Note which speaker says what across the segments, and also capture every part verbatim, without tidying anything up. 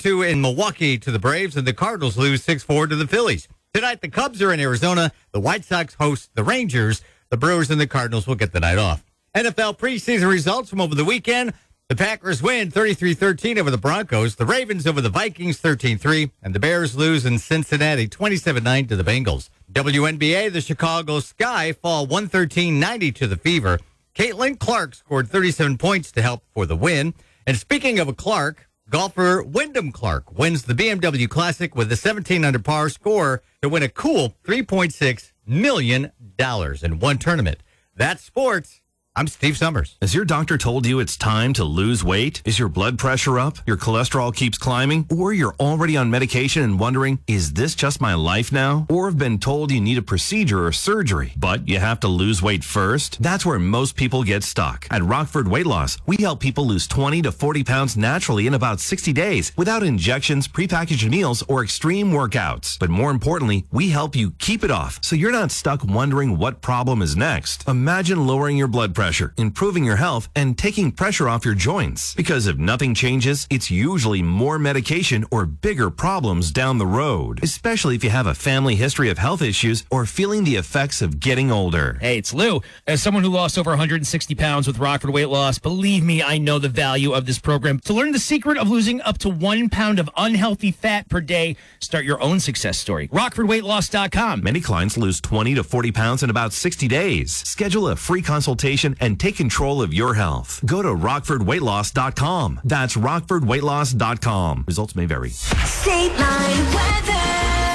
Speaker 1: two in Milwaukee to the Braves, and the Cardinals lose six four to the Phillies. Tonight, the Cubs are in Arizona. The White Sox host the Rangers. The Brewers and the Cardinals will get the night off. N F L preseason results from over the weekend. The Packers win thirty-three thirteen over the Broncos. The Ravens over the Vikings thirteen three. And the Bears lose in Cincinnati twenty-seven nine to the Bengals. W N B A, the Chicago Sky fall one thirteen ninety to the Fever. Caitlin Clark scored thirty-seven points to help for the win. And speaking of a Clark, golfer Wyndham Clark wins the B M W Classic with a seventeen under par score to win a cool three point six million dollars in one tournament. That's sports. I'm Steve Summers.
Speaker 2: Has your doctor told you it's time to lose weight? Is your blood pressure up? Your cholesterol keeps climbing? Or you're already on medication and wondering, is this just my life now? Or have been told you need a procedure or surgery, but you have to lose weight first? That's where most people get stuck. At Rockford Weight Loss, we help people lose twenty to forty pounds naturally in about sixty days without injections, prepackaged meals, or extreme workouts. But more importantly, we help you keep it off so you're not stuck wondering what problem is next. Imagine lowering your blood pressure. Pressure, improving your health, and taking pressure off your joints. Because if nothing changes, it's usually more medication or bigger problems down the road, especially if you have a family history of health issues or feeling the effects of getting older.
Speaker 3: Hey, it's Lou. As someone who lost over one hundred sixty pounds with Rockford Weight Loss, believe me, I know the value of this program. To learn the secret of losing up to one pound of unhealthy fat per day, start your own success story. Rockford Weight Loss dot com.
Speaker 2: Many clients lose twenty to forty pounds in about sixty days. Schedule a free consultation and take control of your health. Go to Rockford Weight Loss dot com. That's Rockford Weight Loss dot com. Results may vary.
Speaker 4: State Line weather.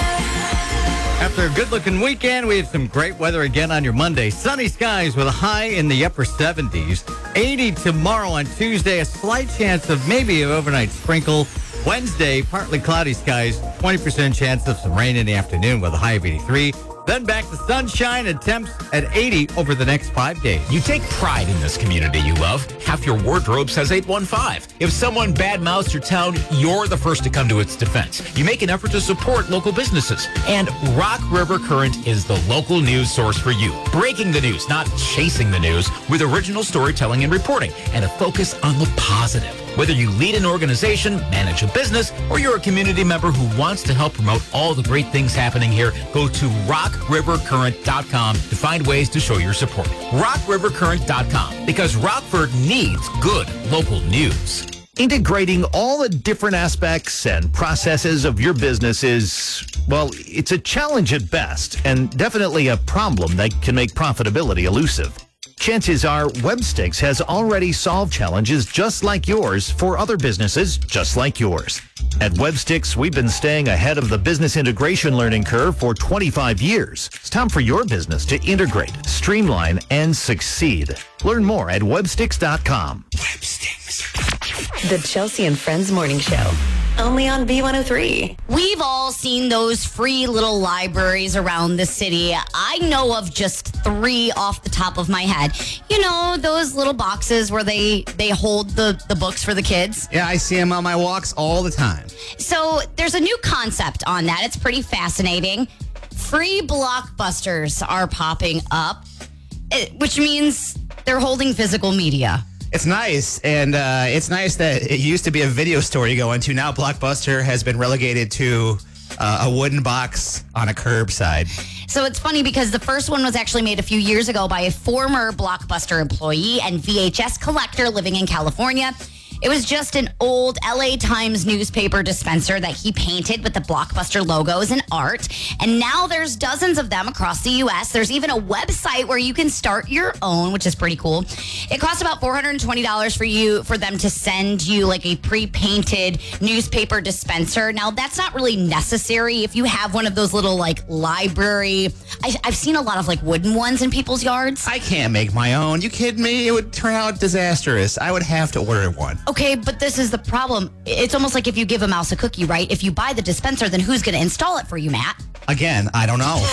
Speaker 1: After a good-looking weekend, we have some great weather again on your Monday. Sunny skies with a high in the upper seventies. eighty tomorrow on Tuesday. A slight chance of maybe an overnight sprinkle. Wednesday, partly cloudy skies. twenty percent chance of some rain in the afternoon with a high of eighty-three. Then back to sunshine and temps at eighty over the next five days.
Speaker 5: You take pride in this community you love. Half your wardrobe says eight one five. If someone badmouths your town, you're the first to come to its defense. You make an effort to support local businesses. And Rock River Current is the local news source for you. Breaking the news, not chasing the news, with original storytelling and reporting, and a focus on the positive. Whether you lead an organization, manage a business, or you're a community member who wants to help promote all the great things happening here, go to rock river current dot com to find ways to show your support. rock river current dot com, because Rockford needs good local news.
Speaker 6: Integrating all the different aspects and processes of your business is, well, it's a challenge at best, and definitely a problem that can make profitability elusive. Chances are Webstix has already solved challenges just like yours for other businesses just like yours. At Webstix, we've been staying ahead of the business integration learning curve for twenty-five years. It's time for your business to integrate, streamline, and succeed. Learn more at webstix dot com.
Speaker 4: Webstix. The Chelsea and Friends Morning Show. Only on B one oh three.
Speaker 7: We've all seen those free little libraries around the city. I know of just three off the top of my head. You know, those little boxes where they, they hold the, the books for the kids.
Speaker 8: Yeah, I see them on my walks all the time.
Speaker 7: So there's a new concept on that. It's pretty fascinating. Free Blockbusters are popping up, which means they're holding physical media.
Speaker 8: It's nice, and uh, it's nice that it used to be a video store you go into. Now Blockbuster has been relegated to uh, a wooden box on a curbside.
Speaker 7: So it's funny because the first one was actually made a few years ago by a former Blockbuster employee and V H S collector living in California. It was just an old L A Times newspaper dispenser that he painted with the Blockbuster logos and art. And now there's dozens of them across the U S. There's even a website where you can start your own, which is pretty cool. It costs about four hundred twenty dollars for you for them to send you like a pre-painted newspaper dispenser. Now, that's not really necessary if you have one of those little like library. I, I've seen a lot of like wooden ones in people's yards.
Speaker 8: I can't make my own. You kidding me? It would turn out disastrous. I would have to order one.
Speaker 7: Okay, but this is the problem. It's almost like if you give a mouse a cookie, right? If you buy the dispenser, then who's going to install it for you, Matt?
Speaker 8: Again, I don't know.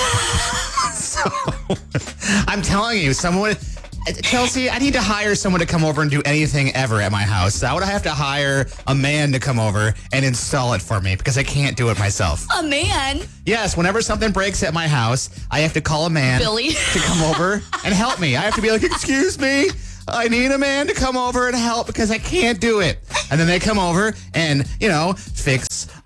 Speaker 8: So, I'm telling you, someone... Chelsea, I need to hire someone to come over and do anything ever at my house. I would have to hire a man to come over and install it for me because I can't do it myself.
Speaker 7: A man?
Speaker 8: Yes, whenever something breaks at my house, I have to call a man
Speaker 7: Billy.
Speaker 8: to come over and help me. I have to be like, excuse me, I need a man to come over and help because I can't do it. And then they come over and, you know, fix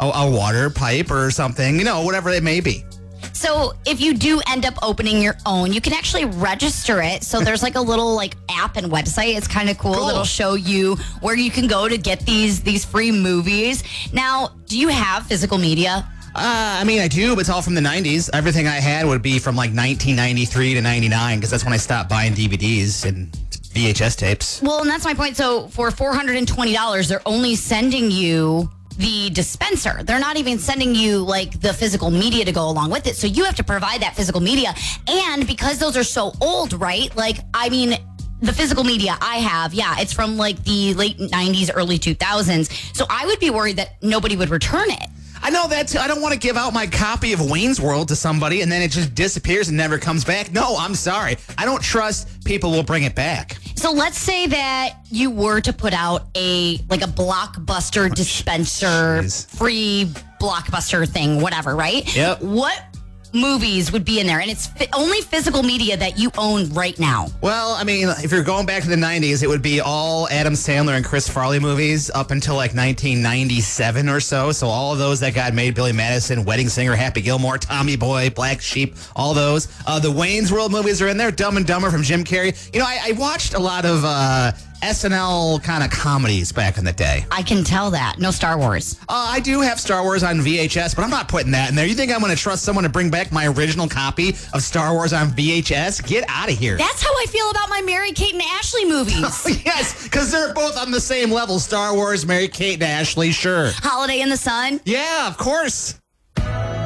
Speaker 8: a, a water pipe or something, you know, whatever it may be.
Speaker 7: So if you do end up opening your own, you can actually register it. So there's like a little like app and website. It's kind of cool.
Speaker 8: Cool.
Speaker 7: It'll show you where you can go to get these these free movies. Now, do you have physical media?
Speaker 8: Uh, I mean, I do, but it's all from the nineties. Everything I had would be from like nineteen ninety-three to ninety-nine because that's when I stopped buying D V Ds and V H S tapes.
Speaker 7: Well, and that's my point. So for four hundred twenty dollars, they're only sending you the dispenser. They're not even sending you like the physical media to go along with it. So you have to provide that physical media. And because those are so old, right? Like, I mean, the physical media I have, yeah, it's from like the late nineties, early two thousands. So I would be worried that nobody would return it.
Speaker 8: I know that too. I don't want to give out my copy of Wayne's World to somebody and then it just disappears and never comes back. No, I'm sorry. I don't trust people will bring it back.
Speaker 7: So let's say that you were to put out a like a Blockbuster dispenser,
Speaker 8: jeez.
Speaker 7: free Blockbuster thing, whatever, right?
Speaker 8: Yep.
Speaker 7: What movies would be in there? And it's fi- only physical media that you own right now.
Speaker 8: Well, I mean, if you're going back to the nineties, it would be all Adam Sandler and Chris Farley movies up until like nineteen ninety-seven or so. So all of those that got made, Billy Madison, Wedding Singer, Happy Gilmore, Tommy Boy, Black Sheep, all those. Uh, the Wayne's World movies are in there. Dumb and Dumber from Jim Carrey. You know, I, I watched a lot of uh, S N L kind of comedies back in the day.
Speaker 7: I can tell that. No Star Wars.
Speaker 8: Uh, I do have Star Wars on V H S, but I'm not putting that in there. You think I'm going to trust someone to bring back my original copy of Star Wars on V H S? Get out of here.
Speaker 7: That's how I feel about my Mary Kate and Ashley movies.
Speaker 8: Yes, because they're both on the same level. Star Wars, Mary Kate and Ashley, sure.
Speaker 7: Holiday in the Sun.
Speaker 8: Yeah, of course.